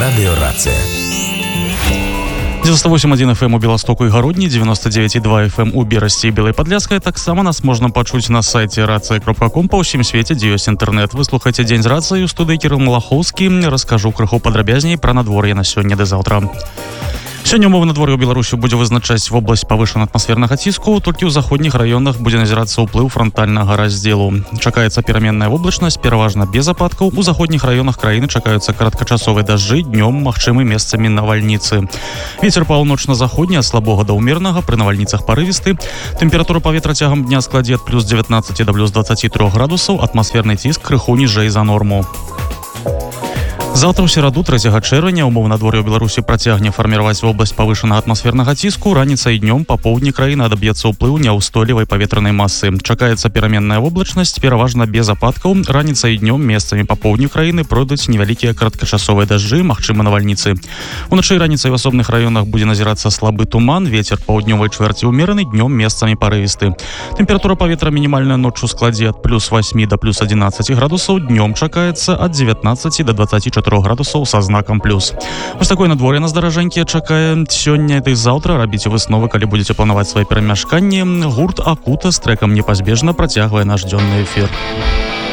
Радыёрацыя. 98,1 FM у Беластоку і Гародні, 99,2 FM у Берасці і Белай Падляшскай. Таксама нас можна пачуць на сайце рацыя.ком па ўсім свеце, дзе ёсць інтэрнэт. Вы слухаеце Дзень з рацыяй, у студыі Кірыл Малахоўскі. Раскажу крыху падрабязней пра надвор'е на сёння ды заўтра. Сёння умовы надвор'я ў Беларусі будзе вызначаць вобласць павышанага атмасфернага ціску, толькі ў заходніх раёнах будзе назірацца ўплыў франтальнага раздзелу. Чакаецца пераменная воблачнасць, пераважна без ападкаў. У заходніх раёнах краіны чакаюцца кароткачасовыя дажджы, днём магчымы месцамі навальніцы. Вецер паўночна-заходні ад слабога да ўмеранага, пры навальніцах парывісты. Тэмпература паветра цягам дня складзе ад плюс 19 да плюс 23 градусаў, атмасферны ціск крыху ніжэй за норму. Завтра ў сераду 3 чэрвеня умовы надвор'я ў Беларусі працягне фарміраваць вобласць павышанага атмасфернага ціску. Раніцай і днём па поўдні краіны адаб'ецца ўплыў няўстойлівай паветранай масы. Чакаецца пераменная воблачнасць, пераважна без ападкаў. Раніцай і днём месцамі па поўдню краіны пройдуць невялікія кароткачасовыя дажджы, магчымы навальніцы. Уначы і раніцай в асобных раёнах будзе назірацца слабы туман, вецер паўднёвай чвэрці ўмераны, днём месцамі парывісты. Тэмпература паветра мінімальная ноччу складзе ад плюс 8 да плюс 11 градусаў, днём чакаецца ад 19 да 24 градусаў са знакам плюс. Вось такое надвор'е нас даражэнькія чакае сёння і заўтра. Рабіце высновы, калі будзеце планаваць свае перамяшканні. Гурт Акута з трэкам «Непазбежна» працягвае наш дзённы эфір.